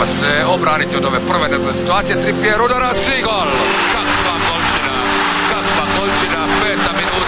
treba se obraniti od ove prve nedovoljne situacije. Trippier udarac i gol! Kakva golčina, peta minuta.